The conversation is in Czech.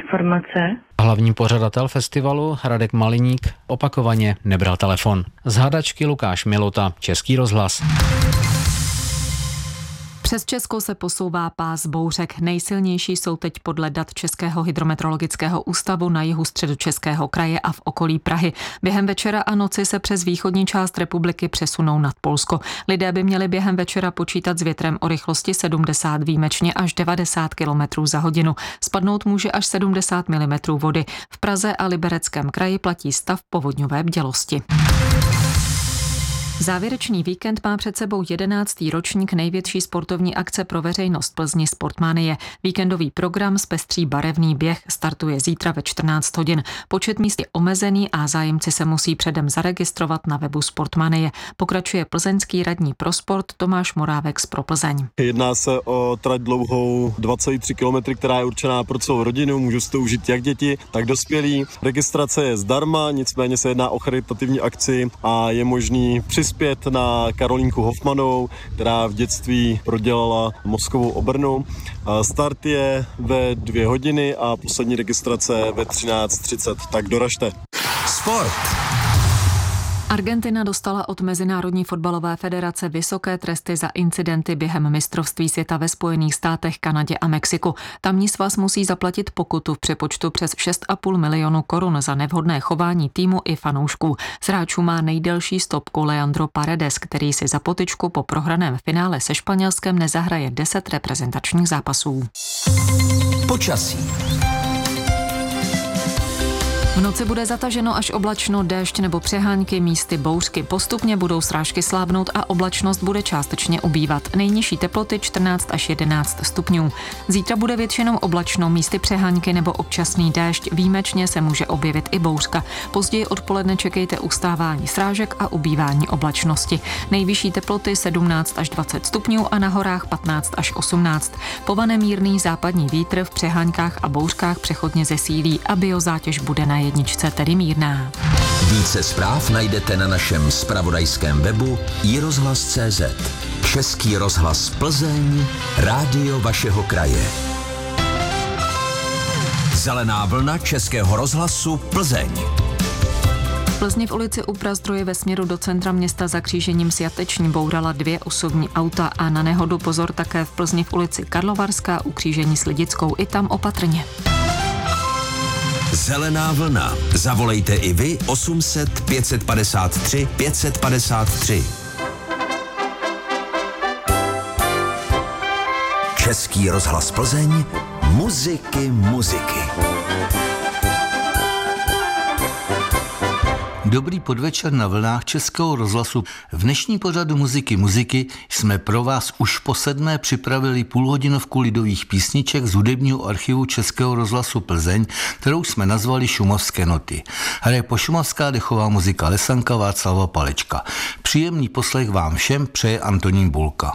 informace. Hlavní pořadatel festivalu Radek Maliník opakovaně nebral telefon. Z Hadačky Lukáš Milota, Český rozhlas. Přes Česko se posouvá pás bouřek. Nejsilnější jsou teď podle dat Českého hydrometeorologického ústavu na jihu Středočeského kraje a v okolí Prahy. Během večera a noci se přes východní část republiky přesunou nad Polsko. Lidé by měli během večera počítat s větrem o rychlosti 70, výjimečně až 90 km za hodinu. Spadnout může až 70 mm vody. V Praze a Libereckém kraji platí stav povodňové bdělosti. Závěrečný víkend má před sebou 11. ročník největší sportovní akce pro veřejnost Plzni Sportmanie. Víkendový program zpestří barevný běh startuje zítra ve 14 hodin. Počet míst je omezený a zájemci se musí předem zaregistrovat na webu Sportmanie. Pokračuje plzeňský radní pro sport Tomáš Morávek z Pro Plzeň. Jedná se o trať dlouhou 23 km, která je určená pro celou rodinu. Můžou si to užít jak děti, tak dospělí. Registrace je zdarma, nicméně se jedná o charitativní akci a je možný přispět na Karolínku Hofmanovou, která v dětství prodělala mozkovou obrnu. Start je ve 2 hodiny a poslední registrace ve 13:30, tak doražte. Sport. Argentina dostala od Mezinárodní fotbalové federace vysoké tresty za incidenty během mistrovství světa ve Spojených státech, Kanadě a Mexiku. Tamní svaz musí zaplatit pokutu v přepočtu přes 6,5 milionu korun za nevhodné chování týmu i fanoušků. Z hráčů má nejdelší stopku Leandro Paredes, který si za potyčku po prohraném finále se Španělskem nezahraje 10 reprezentačních zápasů. Počasí. V noci bude zataženo až oblačno, déšť nebo přehánky, místy bouřky. Postupně budou srážky slábnout a oblačnost bude částečně ubývat. Nejnižší teploty 14 až 11 stupňů. Zítra bude většinou oblačno, místy přehánky nebo občasný déšť. Výjimečně se může objevit i bouřka. Později odpoledne čekejte ustávání srážek a ubývání oblačnosti. Nejvyšší teploty 17 až 20 stupňů a na horách 15 až 18. Povane mírný západní vítr, v přehánkách a bouřkách přechodně zesílí a biozátěž bude na jedničce, tedy mírná. Více zpráv najdete na našem zpravodajském webu iRozhlas.cz. Český rozhlas Plzeň, rádio vašeho kraje. Zelená vlna Českého rozhlasu Plzeň. V Plzni v ulici U Prazdroje ve směru do centra města za křížením s Jateční bourala 2 osobní auta a na nehodu pozor také v Plzni v ulici Karlovarská u křížení s Lidickou, i tam opatrně. Zelená vlna. Zavolejte i vy 800 553 553. Český rozhlas Plzeň. Muziky. Dobrý podvečer na vlnách Českého rozhlasu. V dnešní pořadu muziky jsme pro vás už po 7. připravili půlhodinovku lidových písniček z hudebního archivu Českého rozhlasu Plzeň, kterou jsme nazvali Šumavské noty. Hraje pošumavská dechová muzika lesanka Václava Palečka. Příjemný poslech vám všem přeje Antonín Bulka.